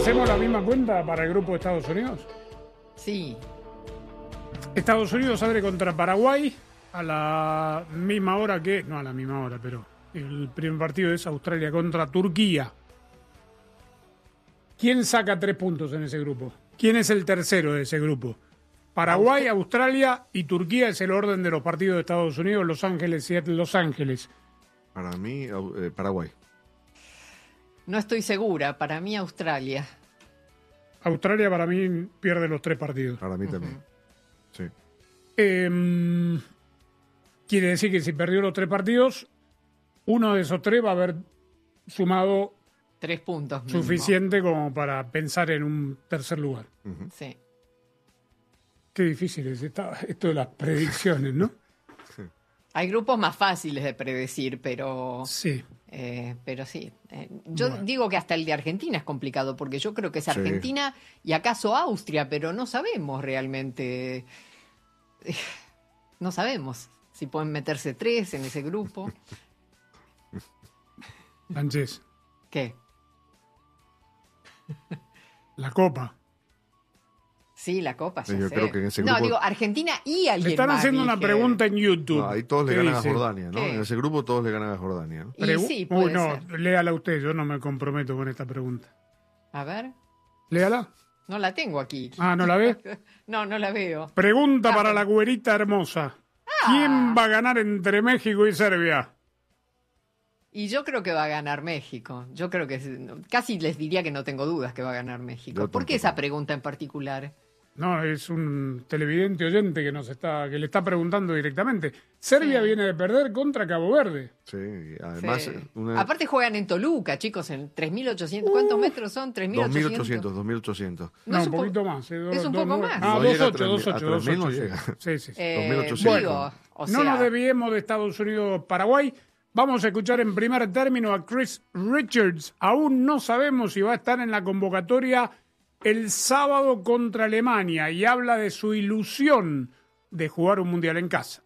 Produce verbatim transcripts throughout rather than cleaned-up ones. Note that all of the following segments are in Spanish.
¿Hacemos la misma cuenta para el grupo de Estados Unidos? Sí. Estados Unidos abre contra Paraguay a la misma hora que... No a la misma hora, pero el primer partido es Australia contra Turquía. ¿Quién saca tres puntos en ese grupo? ¿Quién es el tercero de ese grupo? Paraguay, Australia y Turquía es el orden de los partidos de Estados Unidos, Los Ángeles, Seattle, Los Ángeles. Para mí, eh, Paraguay. No estoy segura. Para mí, Australia. Australia para mí pierde los tres partidos. Para mí uh-huh. también. Sí. Eh, quiere decir que si perdió los tres partidos, uno de esos tres va a haber sumado tres puntos suficiente mismo como para pensar en un tercer lugar. Uh-huh. Sí. Qué difícil es esta, esto de las predicciones, ¿no? Sí. Hay grupos más fáciles de predecir, pero sí. Eh, pero sí. Eh, yo bueno. digo que hasta el de Argentina es complicado, porque yo creo que es Argentina sí. y acaso Austria, pero no sabemos realmente. Eh, no sabemos si pueden meterse tres en ese grupo. Sánchez. ¿Qué? La Copa. Sí, la Copa, sí, ya yo sé. creo que en ese grupo... No, digo, Argentina y alguien Le están más, haciendo dije. una pregunta en YouTube. No, ahí todos le ganan dice? a Jordania, ¿no? ¿Qué? En ese grupo todos le ganan a Jordania, ¿no? Y Pregu- sí, puede Uy, no, ser. léala usted, yo no me comprometo con esta pregunta. A ver. Léala. No la tengo aquí. Ah, ¿no la ve? No, no la veo. Pregunta Ah, para la güerita hermosa. ¿Quién va a ganar entre México y Serbia? Y yo creo que va a ganar México. Yo creo que casi les diría que no tengo dudas que va a ganar México. Yo ¿Por qué tampoco. esa pregunta en particular? No, es un televidente oyente que nos está, que le está preguntando directamente. Serbia Sí. viene de perder contra Cabo Verde. Sí, y además... Sí. Una... Aparte juegan en Toluca, chicos, en tres mil ochocientos. ¿Cuántos metros son? tres mil dos mil ochocientos. ochocientos, dos mil ochocientos. No No, es un un po- poquito más. eh, es un dos- poco dos- más. Ah, No dos llega a ocho, tres mil, dos a ocho, tres dos mil no ocho, sí. llega. Sí, sí, sí. Eh, dos mil ochocientos. digo, o No sea, nos desviemos de Estados Unidos-Paraguay. Vamos a escuchar en primer término a Chris Richards. Aún no sabemos si va a estar en la convocatoria el sábado contra Alemania y habla de su ilusión de jugar un mundial en casa.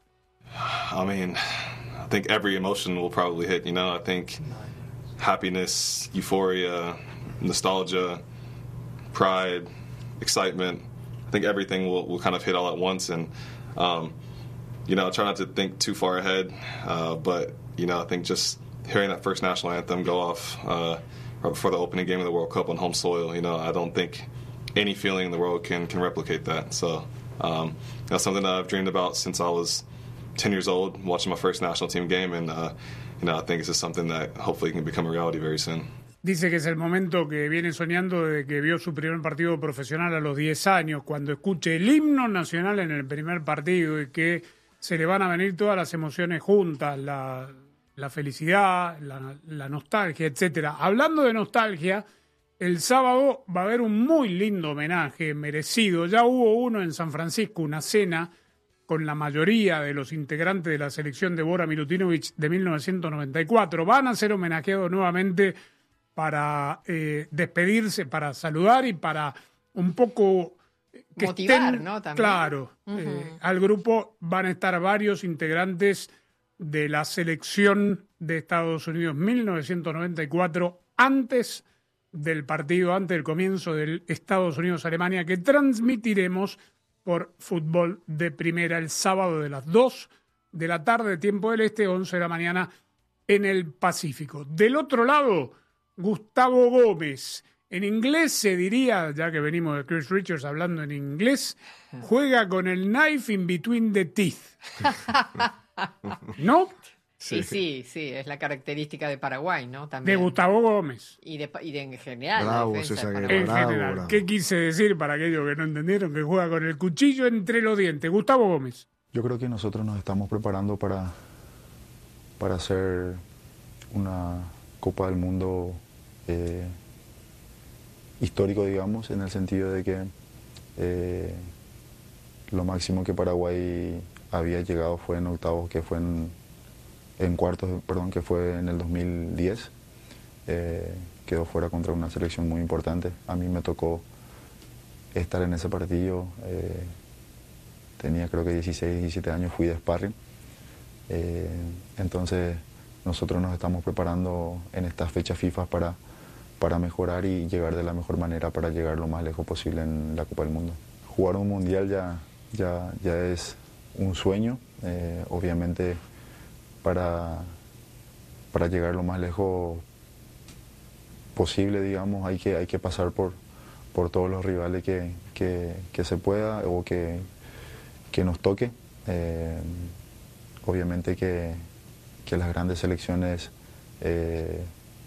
I mean, I think every emotion will probably hit, you know. I think happiness, euphoria, nostalgia, pride, excitement. I think everything will, will kind of hit all at once. And, um, you know, I try not to think too far ahead. Uh, but, you know, I think just hearing that first national anthem go off uh, right before the opening game of the World Cup on home soil, you know, I don't think any feeling in the world can, can replicate that. So um, that's something that I've dreamed about since I was ten years old, watching my first national team game. And, uh, you know, I think it's just something that hopefully can become a reality very soon. Dice que es el momento que viene soñando desde que vio su primer partido profesional a los diez años, cuando escuche el himno nacional en el primer partido y que se le van a venir todas las emociones juntas, la, la felicidad, la, la nostalgia, etcétera. Hablando de nostalgia, el sábado va a haber un muy lindo homenaje merecido. Ya hubo uno en San Francisco, una cena con la mayoría de los integrantes de la selección de Bora Milutinovic de mil novecientos noventa y cuatro. Van a ser homenajeados nuevamente para eh, despedirse, para saludar y para un poco que motivar, estén, ¿no? También. Claro, Uh-huh. eh, al grupo van a estar varios integrantes de la selección de Estados Unidos mil novecientos noventa y cuatro, antes del partido, antes del comienzo del Estados Unidos-Alemania, que transmitiremos por Fútbol de Primera el sábado de las dos de la tarde, tiempo del este, once de la mañana en el Pacífico. Del otro lado, Gustavo Gómez. En inglés se diría, ya que venimos de Chris Richards hablando en inglés, juega con el knife in between the teeth. ¿No? Sí, sí, sí, es la característica de Paraguay, ¿no? También. De Gustavo Gómez. Y de, y de en general. la Bravo, defensa ese de zaguero. Paraguay. En Bravo, general, bravo. ¿qué quise decir para aquellos que no entendieron? Que juega con el cuchillo entre los dientes. Gustavo Gómez. Yo creo que nosotros nos estamos preparando para, para hacer una Copa del Mundo eh, histórico, digamos, en el sentido de que eh, lo máximo que Paraguay había llegado fue en octavos, que fue en, en cuartos, perdón, que fue en el dos mil diez. Eh, quedó fuera contra una selección muy importante. A mí me tocó estar en ese partido. Eh, tenía creo que dieciséis, diecisiete años, fui de sparring. Eh, entonces nosotros nos estamos preparando en estas fechas FIFA para, para mejorar y llegar de la mejor manera para llegar lo más lejos posible en la Copa del Mundo. Jugar un mundial ya, ya, ya es un sueño, eh, obviamente para, para llegar lo más lejos posible, digamos, hay que, hay que pasar por, por todos los rivales que, que, que se pueda o que, que nos toque. Eh, obviamente que, que las grandes selecciones eh,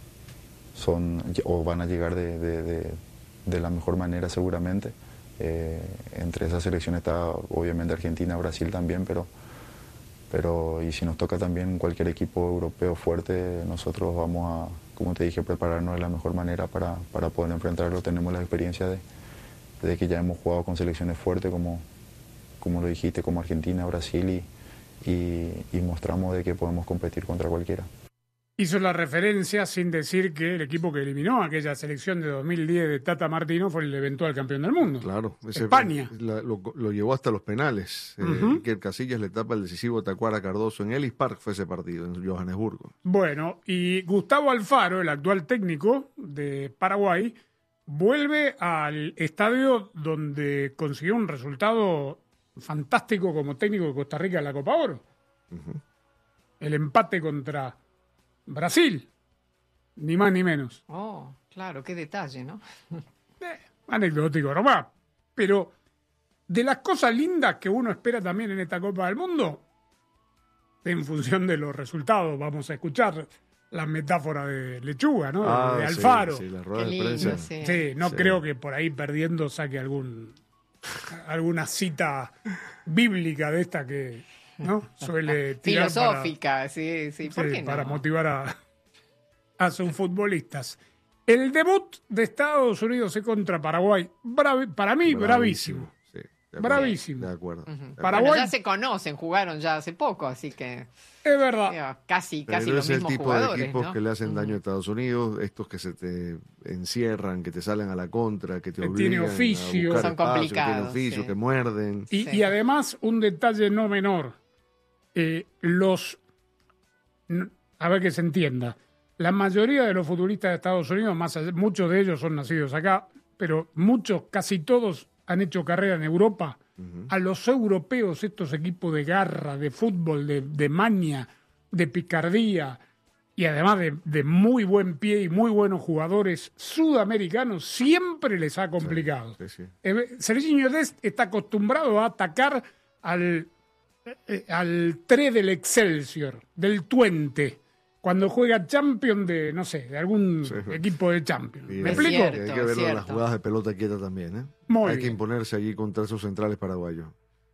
son o van a llegar de, de, de, de la mejor manera seguramente. Eh, entre esas selecciones está obviamente Argentina, Brasil también, pero, pero y si nos toca también cualquier equipo europeo fuerte, nosotros vamos a, como te dije, prepararnos de la mejor manera para, para poder enfrentarlo. Tenemos la experiencia de, de que ya hemos jugado con selecciones fuertes como, como lo dijiste, como Argentina, Brasil y, y, y mostramos de que podemos competir contra cualquiera. Hizo la referencia sin decir que el equipo que eliminó aquella selección de dos mil diez de Tata Martino fue el eventual campeón del mundo. Claro. Ese, España. La, lo, lo llevó hasta los penales. Uh-huh. eh, que Casillas le tapa el decisivo Tacuara Cardoso. En Ellis Park fue ese partido, en Johannesburgo. Bueno, y Gustavo Alfaro, el actual técnico de Paraguay, vuelve al estadio donde consiguió un resultado fantástico como técnico de Costa Rica en la Copa Oro. Uh-huh. El empate contra Brasil, ni más ni menos. Oh, claro, qué detalle, ¿no? eh, anecdótico nomás. Pero de las cosas lindas que uno espera también en esta Copa del Mundo, en función de los resultados, vamos a escuchar la metáfora de Lechuga, ¿no? Ah, de Alfaro. Sí, sí, la rueda Qué de lindo, prensa. sí. Sí, no Sí. creo que por ahí perdiendo saque algún alguna cita bíblica de esta que, ¿no? Suele tirar filosófica, para, sí, sí, ¿por sí, qué no? para motivar a, a sus futbolistas. El debut de Estados Unidos contra Paraguay, bravi, para mí, bravísimo. Bravísimo. Sí, de acuerdo. Bravísimo. De acuerdo. Uh-huh. Paraguay- Bueno, ya se conocen, jugaron ya hace poco, así que Es verdad. eh, casi, casi Pero los es el mismos tipo jugadores, de equipos ¿no? que le hacen daño a Ujú. Estados Unidos, estos que se te encierran, que te salen a la contra, que te Que obligan tiene oficio. a buscar Son espacio, que tienen complicados, oficio, sí. que muerden. Y, Sí. y además, un detalle no menor. Eh, los. n- A ver que se entienda. La mayoría de los futbolistas de Estados Unidos, más allá- muchos de ellos son nacidos acá, pero muchos, casi todos, han hecho carrera en Europa. Ujú. A los europeos, estos equipos de garra, de fútbol, de, de maña, de picardía, y además de, de muy buen pie y muy buenos jugadores sudamericanos, siempre les ha complicado. Sí, sí. Eh, Serginho Dest está acostumbrado a atacar al, eh, al tres del Excelsior, del Twente, cuando juega Champions de, no sé, de algún Sí. equipo de Champions. Y ¿Me Es explico? cierto. y hay que verlo en las cierto. jugadas de pelota quieta también, ¿eh? Muy hay que bien. imponerse allí contra esos centrales paraguayos.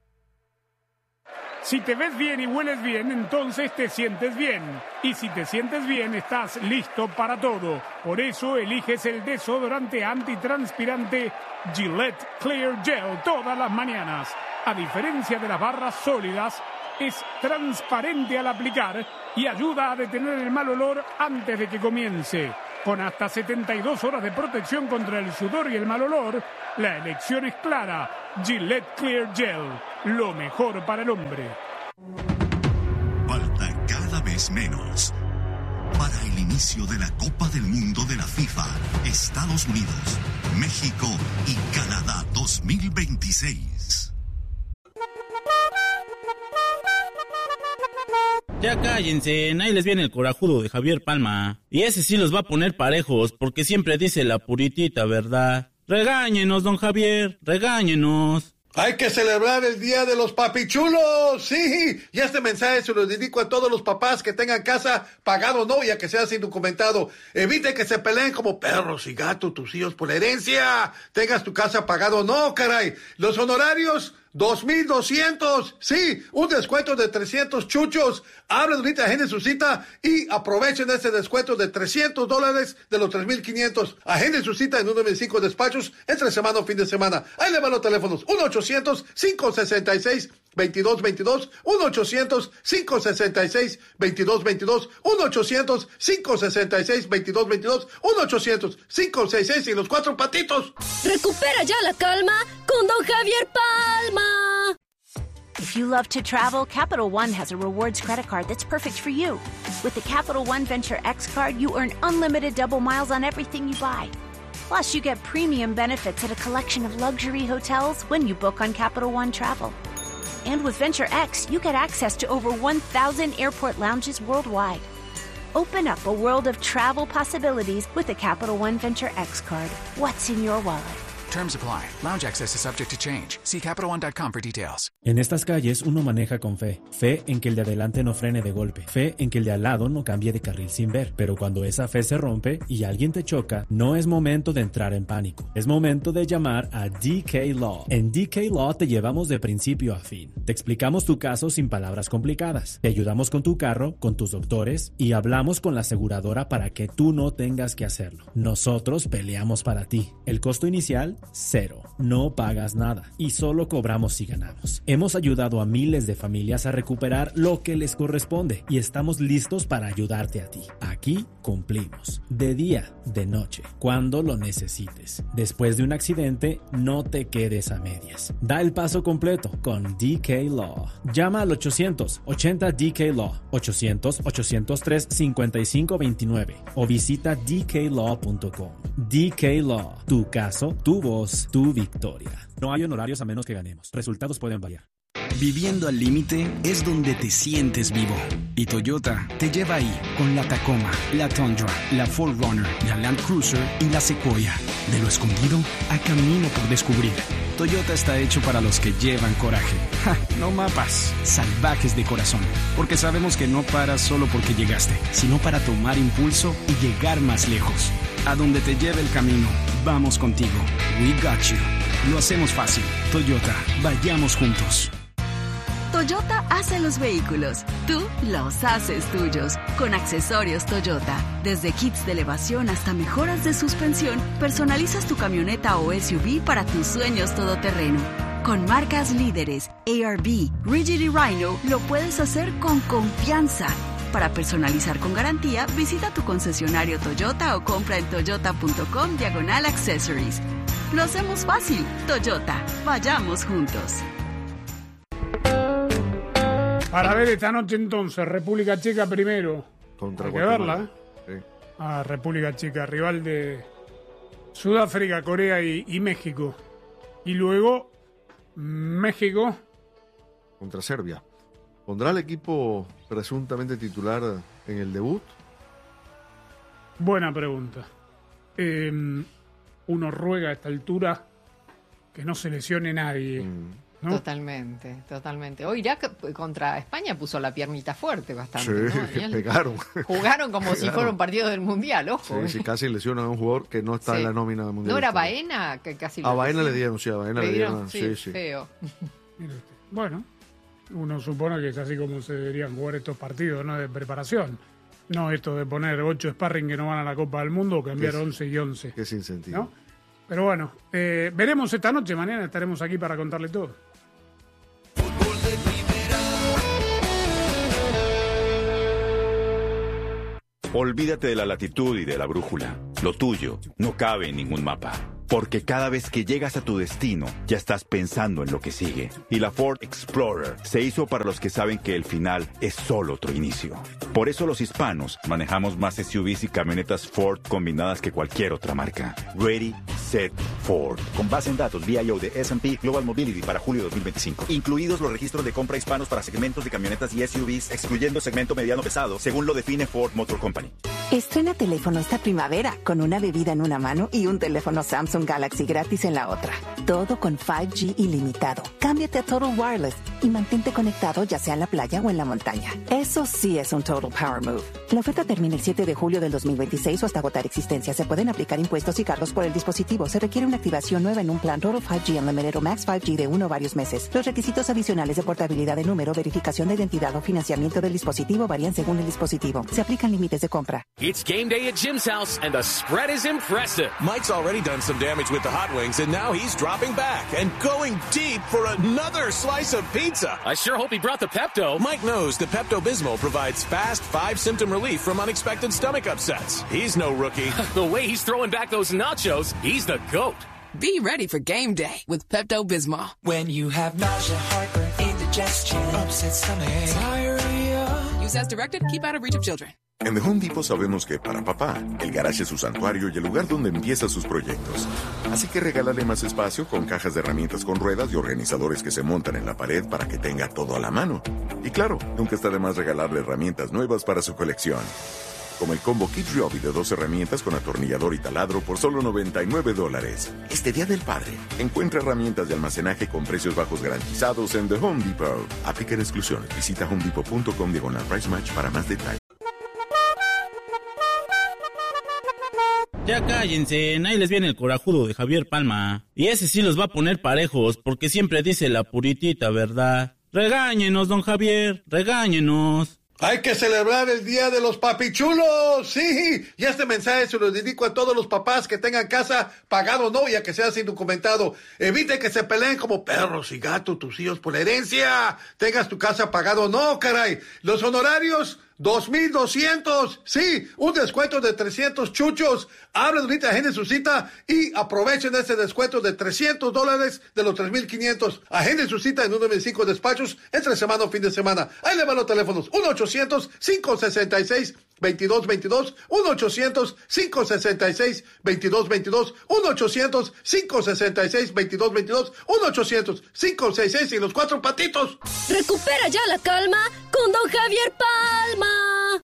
Si te ves bien y hueles bien, entonces te sientes bien. Y si te sientes bien, estás listo para todo. Por eso eliges el desodorante antitranspirante Gillette Clear Gel todas las mañanas. A diferencia de las barras sólidas, es transparente al aplicar y ayuda a detener el mal olor antes de que comience. Con hasta setenta y dos horas de protección contra el sudor y el mal olor, la elección es clara. Gillette Clear Gel, lo mejor para el hombre. Falta cada vez menos para el inicio de la Copa del Mundo de la FIFA, Estados Unidos, México y Canadá dos mil veintiséis. Ya cállense, ahí les viene el corajudo de Javier Palma. Y ese sí los va a poner parejos, porque siempre dice la puritita verdad. Regáñenos, don Javier, regáñenos. Hay que celebrar el Día de los Papichulos, sí, y este mensaje se lo dedico a todos los papás que tengan casa pagado o no, ya que sea sin documentado. Evite que se peleen como perros y gatos tus hijos por la herencia. Tengas tu casa pagado o no, caray. Los honorarios, dos mil doscientos, sí, un descuento de trescientos chuchos. Hablen ahorita, agenden su cita y aprovechen ese descuento de trescientos dólares de los tres mil quinientos. Agenden su cita en uno de mis cinco despachos entre semana o fin de semana. Ahí le van los teléfonos, uno ochocientos, cinco sesenta y seis, veintidós veintidós, uno ochocientos, cinco sesenta y seis, veintidós veintidós, uno ochocientos, cinco sesenta y seis, veintidós veintidós, uno ochocientos, cinco sesenta y seis y los cuatro patitos. Recupera ya la calma con don Javier Palma. If you love to travel, Capital One has a rewards credit card that's perfect for you. With the Capital One Venture X card, you earn unlimited double miles on everything you buy. Plus, you get premium benefits at a collection of luxury hotels when you book on Capital One Travel. And with Venture X, you get access to over one thousand airport lounges worldwide. Open up a world of travel possibilities with the Capital One Venture X card. What's in your wallet? Terms apply. Lounge access is subject to change. See Capital One dot com for details. En estas calles uno maneja con fe. Fe en que el de adelante no frene de golpe. Fe en que el de al lado no cambie de carril sin ver. Pero cuando esa fe se rompe y alguien te choca, no es momento de entrar en pánico. Es momento de llamar a D K Law. En D K Law te llevamos de principio a fin. Te explicamos tu caso sin palabras complicadas. Te ayudamos con tu carro, con tus doctores y hablamos con la aseguradora para que tú no tengas que hacerlo. Nosotros peleamos para ti. El costo inicial, cero. No pagas nada y solo cobramos si ganamos. Hemos ayudado a miles de familias a recuperar lo que les corresponde y estamos listos para ayudarte a ti. Aquí cumplimos. De día, de noche, cuando lo necesites. Después de un accidente, no te quedes a medias. Da el paso completo con D K Law. Llama al ochocientos ochenta D K Law, ochocientos ochocientos tres cincuenta y cinco veintinueve o visita d k law punto com. D K Law. Tu caso, tu voz, tu victoria. No hay honorarios a menos que ganemos. Resultados pueden variar. Viviendo al límite es donde te sientes vivo. Y Toyota te lleva ahí con la Tacoma, la Tundra, la cuatro runner, la Land Cruiser y la Sequoia. De lo escondido a camino por descubrir. Toyota está hecho para los que llevan coraje. ¡Ja! No mapas, salvajes de corazón. Porque sabemos que no paras solo porque llegaste, sino para tomar impulso y llegar más lejos. A donde te lleve el camino, vamos contigo. We got you. Lo hacemos fácil. Toyota, vayamos juntos. Toyota hace los vehículos, tú los haces tuyos. Con accesorios Toyota, desde kits de elevación hasta mejoras de suspensión, personalizas tu camioneta o S U V para tus sueños todoterreno. Con marcas líderes, A R B, Rigid y Rhino, lo puedes hacer con confianza. Para personalizar con garantía, visita tu concesionario Toyota o compra en toyota punto com diagonal accessories. Lo hacemos fácil. Toyota, vayamos juntos. Para ver esta noche entonces, República Checa primero. Contra Hay que verla, ¿eh? Sí. Ah, República Checa, rival de Sudáfrica, Corea y, y México. Y luego México contra Serbia. ¿Pondrá el equipo presuntamente titular en el debut? Buena pregunta. Eh, uno ruega a esta altura que no se lesione nadie. Mm. ¿No? Totalmente, totalmente. Hoy Irak contra España puso la piernita fuerte bastante. Sí, ¿no, que pegaron. Jugaron como pegaron. si fuera un partido del Mundial, ojo. Sí, sí, casi lesionan a un jugador que no está sí. en la nómina del Mundial. ¿No era Baena? Que casi a Baena le dieron, sí, a Baena le, le dieron. dieron sí, sí. Feo. Bueno, uno supone que es así como se deberían jugar estos partidos, ¿no? De preparación. No esto de poner ocho sparring que no van a la Copa del Mundo o cambiar once y once. Que sin sentido. ¿No? Pero bueno, eh, veremos esta noche, mañana estaremos aquí para contarle todo. Olvídate de la latitud y de la brújula. Lo tuyo no cabe en ningún mapa. Porque cada vez que llegas a tu destino, ya estás pensando en lo que sigue. Y la Ford Explorer se hizo para los que saben que el final es solo otro inicio. Por eso los hispanos manejamos más S U Vs y camionetas Ford combinadas que cualquier otra marca. Ready, Set, Ford. Con base en datos V I O de S and P Global Mobility para julio dos mil veinticinco. Incluidos los registros de compra hispanos para segmentos de camionetas y S U Vs, excluyendo segmento mediano pesado, según lo define Ford Motor Company. Estrena teléfono esta primavera con una bebida en una mano y un teléfono Samsung Galaxy gratis en la otra. Todo con cinco G ilimitado. Cámbiate a Total Wireless y mantente conectado ya sea en la playa o en la montaña. Eso sí es un Total Power Move. La oferta termina el siete de julio del dos mil veintiséis o hasta agotar existencia. Se pueden aplicar impuestos y cargos por el dispositivo. Se requiere una activación nueva en un plan Total cinco G Unlimited o Max cinco G de uno o varios meses. Los requisitos adicionales de portabilidad de número, verificación de identidad o financiamiento del dispositivo varían según el dispositivo. Se aplican límites de compra. It's game day at Jim's house, and the spread is impressive. Mike's already done some damage with the hot wings, and now he's dropping back and going deep for another slice of pizza. I sure hope he brought the Pepto. Mike knows the Pepto-Bismol provides fast five-symptom relief from unexpected stomach upsets. He's no rookie. The way he's throwing back those nachos, he's the GOAT. Be ready for game day with Pepto-Bismol. When you have nausea, heartburn, indigestion, Use as directed. Keep out of reach of children. En The Home Depot sabemos que para papá, el garage es su santuario y el lugar donde empieza sus proyectos. Así que regálale más espacio con cajas de herramientas con ruedas y organizadores que se montan en la pared para que tenga todo a la mano. Y claro, nunca está de más regalarle herramientas nuevas para su colección. Como el combo Kid Ryobi de dos herramientas con atornillador y taladro por solo noventa y nueve dólares. Este Día del Padre, encuentra herramientas de almacenaje con precios bajos garantizados en The Home Depot. Aplican exclusiones. Visita homedepot.com diagonal price match para más detalles. Ya cállense, ahí les viene el corajudo de Javier Palma. Y ese sí los va a poner parejos, porque siempre dice la puritita verdad. Regáñenos, don Javier, regáñenos. Hay que celebrar el Día de los Papichulos, sí. Y este mensaje se lo dedico a todos los papás que tengan casa pagado o no, ya que seas indocumentado. Evite que se peleen como perros y gatos tus hijos por la herencia. Tengas tu casa pagado o no, caray. Los honorarios, dos mil doscientos. Sí, un descuento de trescientos chuchos. Hablen ahorita, agenden su cita y aprovechen este descuento de trescientos dólares de los tres mil quinientos. Agenden su cita en uno de mis cinco despachos entre semana o fin de semana. Ahí le van los teléfonos. uno ochocientos, cinco sesenta y seis, veintidós veintidós. uno ochocientos, cinco sesenta y seis, veintidós veintidós. uno ochocientos, cinco sesenta y seis, veintidós veintidós. uno ochocientos, cinco sesenta y seis y los cuatro patitos. Recupera ya la calma con don Javier Palma.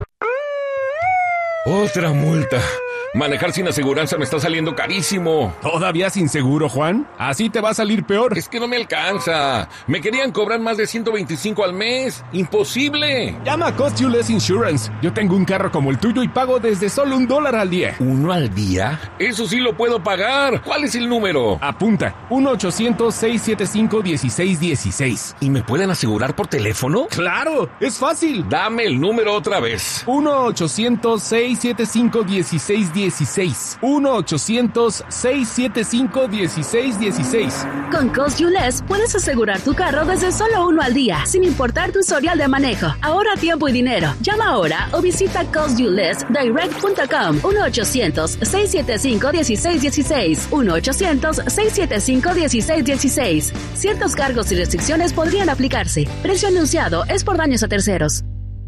Otra multa. Manejar sin aseguranza me está saliendo carísimo. ¿Todavía sin seguro, Juan? Así te va a salir peor. Es que no me alcanza. Me querían cobrar más de ciento veinticinco al mes. ¡Imposible! Llama a Cost You Less Insurance. Yo tengo un carro como el tuyo y pago desde solo un dólar al día. ¿Uno al día? Eso sí lo puedo pagar. ¿Cuál es el número? Apunta. uno ochocientos, seiscientos setenta y cinco, dieciséis dieciséis. ¿Y me pueden asegurar por teléfono? ¡Claro! ¡Es fácil! Dame el número otra vez. uno ochocientos, seiscientos setenta y cinco, dieciséis dieciséis. uno ochocientos, seiscientos setenta y cinco, dieciséis dieciséis. Con Cost You Less puedes asegurar tu carro desde solo uno al día, sin importar tu historial de manejo. Ahorra tiempo y dinero. Llama ahora o visita cost you less direct punto com. uno ochocientos, seiscientos setenta y cinco, dieciséis dieciséis. uno ochocientos, seiscientos setenta y cinco, dieciséis dieciséis. Ciertos cargos y restricciones podrían aplicarse. Precio anunciado es por daños a terceros.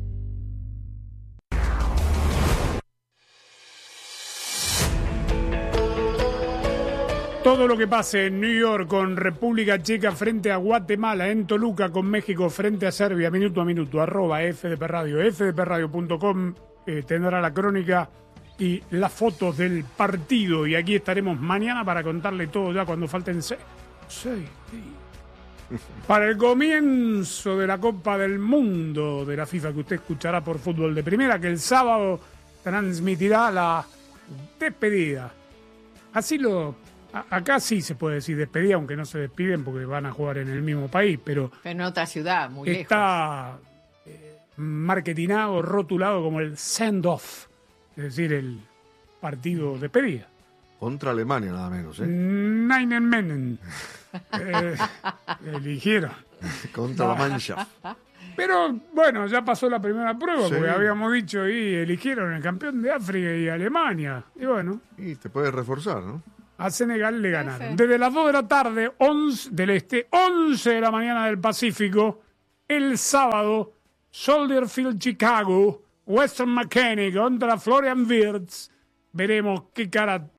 Todo lo que pase en New York con República Checa frente a Guatemala, en Toluca con México frente a Serbia, minuto a minuto, arroba F D P Radio, F D P radio punto com, eh, tendrá la crónica y las fotos del partido. Y aquí estaremos mañana para contarle todo ya cuando falten seis, seis días. Para el comienzo de la Copa del Mundo de la FIFA, que usted escuchará por Fútbol de Primera, que el sábado transmitirá la despedida. Así lo... Acá sí se puede decir despedida, aunque no se despiden porque van a jugar en el mismo país, pero... Pero en otra ciudad, muy lejos. Está eh, marketinado, rotulado como el send-off, es decir, el partido de despedida. Contra Alemania, nada menos, ¿eh? Nein Menen. eh, eligieron. Contra no. la Mannschaft. Pero bueno, ya pasó la primera prueba, sí. Porque habíamos dicho y eligieron el campeón de África y Alemania. Y bueno. Y te puedes reforzar, ¿no? A Senegal le ganaron. Desde las dos de la tarde, once del este, once de la mañana del Pacífico, el sábado, Soldier Field, Chicago, Western McKinney contra Florian Wirtz. Veremos qué cara